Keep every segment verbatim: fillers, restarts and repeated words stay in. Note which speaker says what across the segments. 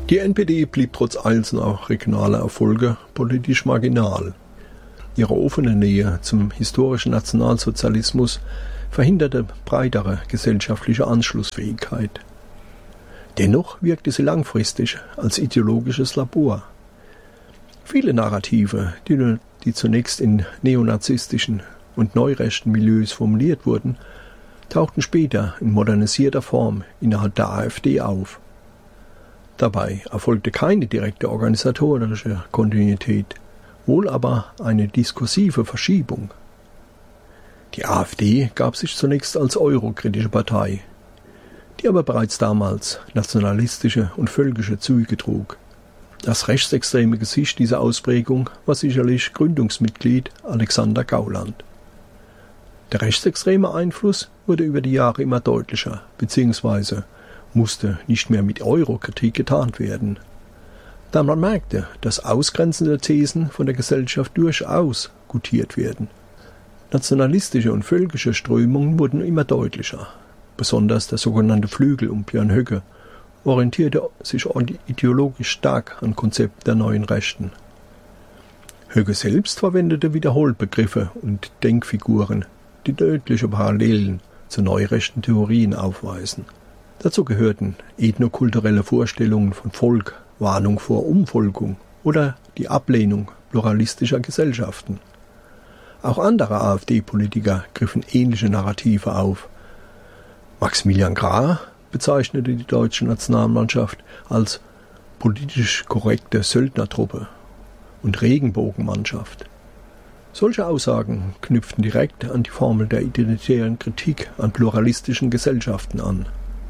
Speaker 1: Die N P D blieb trotz einzelner regionaler Erfolge politisch marginal. Ihre offene Nähe zum historischen Nationalsozialismus verhinderte breitere gesellschaftliche Anschlussfähigkeit. Dennoch wirkte sie langfristig als ideologisches Labor. Viele Narrative, die, die zunächst in neonazistischen und neurechten Milieus formuliert wurden, tauchten später in modernisierter Form innerhalb der AfD auf. Dabei erfolgte keine direkte organisatorische Kontinuität, wohl aber eine diskursive Verschiebung. Die AfD gab sich zunächst als eurokritische Partei, die aber bereits damals nationalistische und völkische Züge trug. Das rechtsextreme Gesicht dieser Ausprägung war sicherlich Gründungsmitglied Alexander Gauland. Der rechtsextreme Einfluss wurde über die Jahre immer deutlicher, beziehungsweise musste nicht mehr mit Eurokritik getarnt werden. Da man merkte, dass ausgrenzende Thesen von der Gesellschaft durchaus gutiert werden. Nationalistische und völkische Strömungen wurden immer deutlicher. Besonders der sogenannte Flügel um Björn Höcke orientierte sich ideologisch stark an Konzepten der neuen Rechten. Höcke selbst verwendete wiederholt Begriffe und Denkfiguren, die deutliche Parallelen zu neurechten Theorien aufweisen. Dazu gehörten ethnokulturelle Vorstellungen von Volk, Warnung vor Umvolkung oder die Ablehnung pluralistischer Gesellschaften. Auch andere AfD-Politiker griffen ähnliche Narrative auf. Maximilian Krah bezeichnete die deutsche Nationalmannschaft als politisch korrekte Söldnertruppe und Regenbogenmannschaft. Solche Aussagen knüpften direkt an die Formel der identitären Kritik an pluralistischen Gesellschaften an.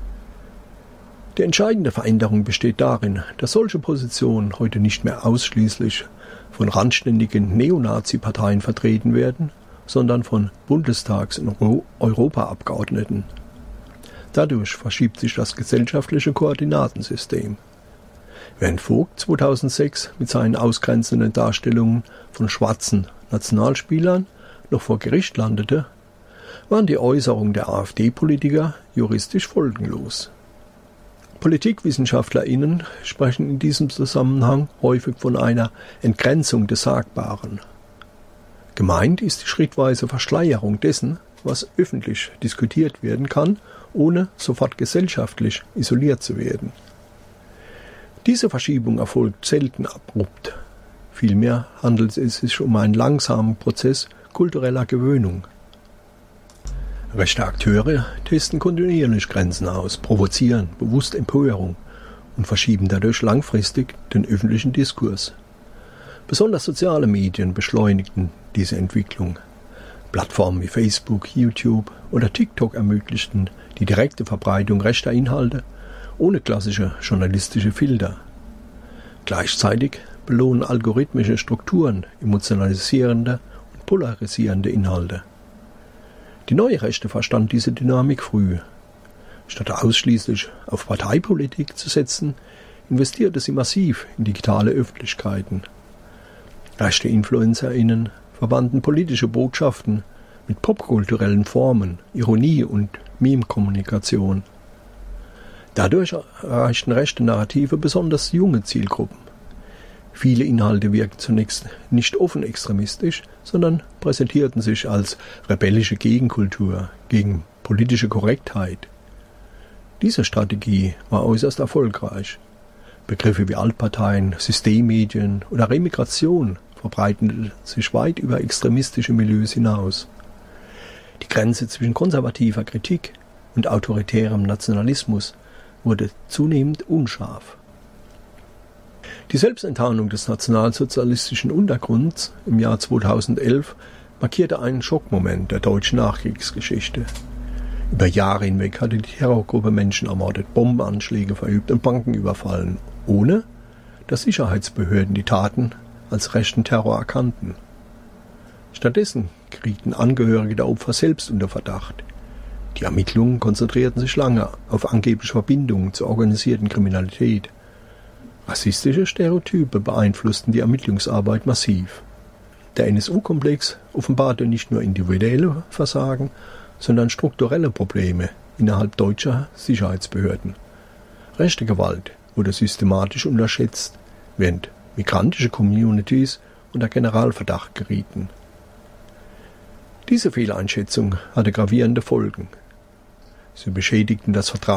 Speaker 1: Die entscheidende Veränderung besteht darin, dass solche Positionen heute nicht mehr ausschließlich von randständigen Neonazi-Parteien vertreten werden, sondern von Bundestags- und Europaabgeordneten. Dadurch verschiebt sich das gesellschaftliche Koordinatensystem. Während Vogt zweitausendsechs mit seinen ausgrenzenden Darstellungen von schwarzen Nationalspielern noch vor Gericht landete, waren die Äußerungen der AfD-Politiker juristisch folgenlos. PolitikwissenschaftlerInnen sprechen in diesem Zusammenhang häufig von einer Entgrenzung des Sagbaren. Gemeint ist die schrittweise Verschleierung dessen, was öffentlich diskutiert werden kann, ohne sofort gesellschaftlich isoliert zu werden. Diese Verschiebung erfolgt selten abrupt. Vielmehr handelt es sich um einen langsamen Prozess kultureller Gewöhnung. Rechte Akteure testen kontinuierlich Grenzen aus, provozieren bewusst Empörung und verschieben dadurch langfristig den öffentlichen Diskurs. Besonders soziale Medien beschleunigten diese Entwicklung. Plattformen wie Facebook, YouTube oder TikTok ermöglichten die direkte Verbreitung rechter Inhalte ohne klassische journalistische Filter. Gleichzeitig belohnen algorithmische Strukturen emotionalisierende und polarisierende Inhalte. Die neue Rechte verstand diese Dynamik früh. Statt ausschließlich auf Parteipolitik zu setzen, investierte sie massiv in digitale Öffentlichkeiten. Rechte InfluencerInnen verbanden politische Botschaften mit popkulturellen Formen, Ironie und Meme-Kommunikation. Dadurch erreichten rechte Narrative besonders junge Zielgruppen. Viele Inhalte wirkten zunächst nicht offen extremistisch, sondern präsentierten sich als rebellische Gegenkultur gegen politische Korrektheit. Diese Strategie war äußerst erfolgreich. Begriffe wie Altparteien, Systemmedien oder Remigration verbreiteten sich weit über extremistische Milieus hinaus. Die Grenze zwischen konservativer Kritik und autoritärem Nationalismus wurde zunehmend unscharf. Die Selbstenttarnung des nationalsozialistischen Untergrunds im Jahr zweitausendelf markierte einen Schockmoment der deutschen Nachkriegsgeschichte. Über Jahre hinweg hatte die Terrorgruppe Menschen ermordet, Bombenanschläge verübt und Banken überfallen, ohne dass Sicherheitsbehörden die Taten als rechten Terror erkannten. Stattdessen gerieten Angehörige der Opfer selbst unter Verdacht. Die Ermittlungen konzentrierten sich lange auf angebliche Verbindungen zur organisierten Kriminalität. Rassistische Stereotype beeinflussten die Ermittlungsarbeit massiv. Der N S U-Komplex offenbarte nicht nur individuelle Versagen, sondern strukturelle Probleme innerhalb deutscher Sicherheitsbehörden. Rechte Gewalt wurde systematisch unterschätzt, während migrantische Communities unter Generalverdacht gerieten. Diese Fehleinschätzung hatte gravierende Folgen. Sie beschädigten das Vertrauen